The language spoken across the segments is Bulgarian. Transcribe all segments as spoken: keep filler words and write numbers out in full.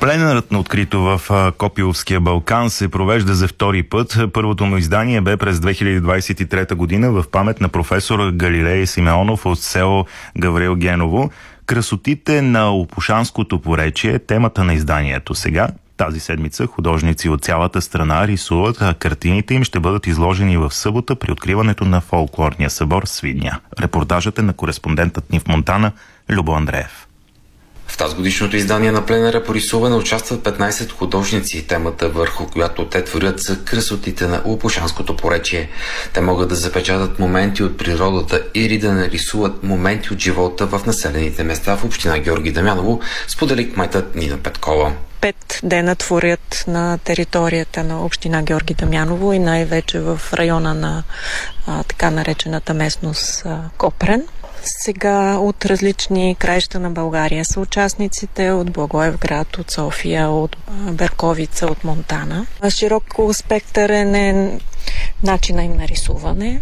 Пленерът на открито в Копиловския Балкан се провежда за втори път. Първото му издание бе през две хиляди двадесет и трета година в памет на професор Галилей Симеонов от село Гаврил Геново. Красотите на Опушанското поречие е темата на изданието. Сега, тази седмица, художници от цялата страна рисуват, а картините им ще бъдат изложени в събота при откриването на фолклорния събор в Свидня. Репортажът е на кореспондентът ни в Монтана Любо Андреев. В тази годишното издание на пленера по рисуване участват петнайсет художници. Темата, върху която те творят, са красотите на Опушанското поречие. Те могат да запечатат моменти от природата или да нарисуват моменти от живота в населените места в община Георги Дамяново, сподели кметът Нина Петкова. Пет дена творят на територията на община Георги Дамяново и най-вече в района на а, така наречената местност а, Копрен. Сега от различни краища на България са участниците, от Благоевград, от София, от Берковица, от Монтана. Широко спектърен е начина им на рисуване.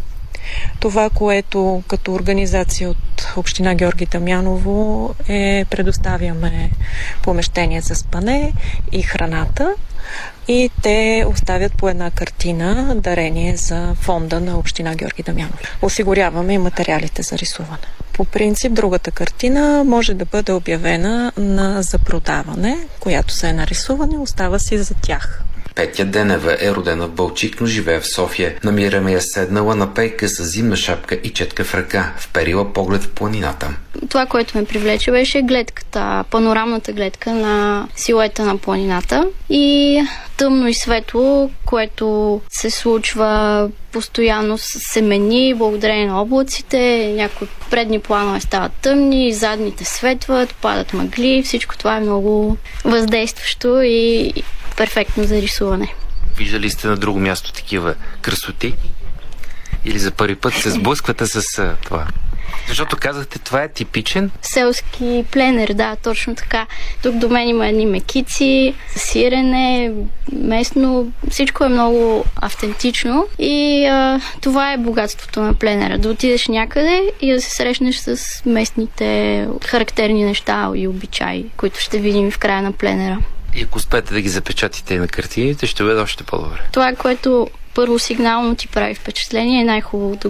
Това, което като организация от община Георги Дамяново е предоставяме помещение за спане и храната и те оставят по една картина дарение за фонда на община Георги Дамяново. Осигуряваме и материалите за рисуване. По принцип, другата картина може да бъде обявена на за продаване, която се е нарисуване, остава си за тях. Петя Денева е родена в Балчик, но живее в София. Намираме я седнала на пейка с зимна шапка и четка в ръка, вперила поглед в планината. Това, което ме привлече, беше гледката, панорамната гледка на силуета на планината и тъмно и светло, което се случва постоянно, се мени благодарение на облаците. Някои предни планове стават тъмни, задните светват, падат мъгли. Всичко това е много въздействащо и перфектно за рисуване. Виждали сте на друго място такива красоти? Или за първи път се сблъсквате с това? Защото казахте, това е типичен селски пленер, да, точно така. Тук до мен има едни мекици, сирене, местно. Всичко е много автентично и а, това е богатството на пленера. Да отидеш някъде и да се срещнеш с местните характерни неща и обичаи, които ще видим в края на пленера. И ако успеете да ги запечатите и на картините, ще бъде още по-добре. Това, което първо сигнално ти прави впечатление, е най-хубавото